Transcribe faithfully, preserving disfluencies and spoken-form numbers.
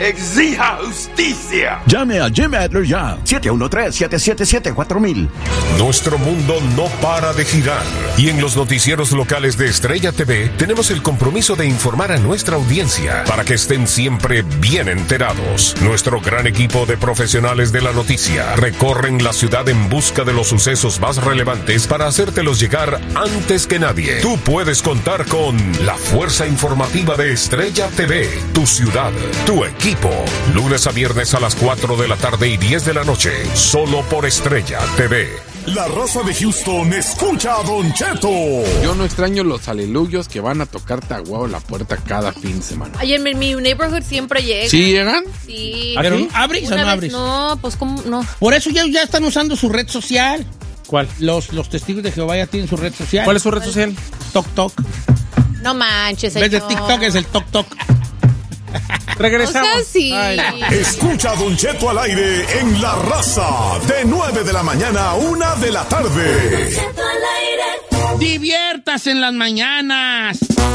exija justicia. Llame a Jim Adler ya. siete uno tres, siete siete siete, cuatro mil. Nuestro mundo no para de girar. Y en los noticieros locales de Estrella T V tenemos el compromiso de informar a nuestra audiencia para que estén siempre bien enterados. Nuestro gran equipo de profesionales de la noticia recorren la ciudad en busca de los sucesos más relevantes para hacértelos llegar antes que nadie. Tú puedes contar con la fuerza informativa de Estrella T V, tu ciudad, tu equipo. Lunes a viernes a las cuatro de la tarde y diez de la noche, solo por Estrella T V. La raza de Houston escucha a Don Cheto. Yo no extraño los aleluyos que van a tocar Taguao la puerta cada fin de semana. Ay, en mi neighborhood siempre llegan. ¿Sí llegan? Sí. ¿Pero ¿Sí? abres o no vez, abres? No, pues cómo no. Por eso ya, ya están usando su red social. ¿Cuál? Los, los testigos de Jehová ya tienen su red social. ¿Cuál es su red social? Tok Tok. No manches, En vez de señor. TikTok es el Tok Tok. Regresamos. O sea, sí. Ay, Escucha a Don Cheto al aire en La Raza, de nueve de la mañana a una de la tarde. Diviértase en las mañanas.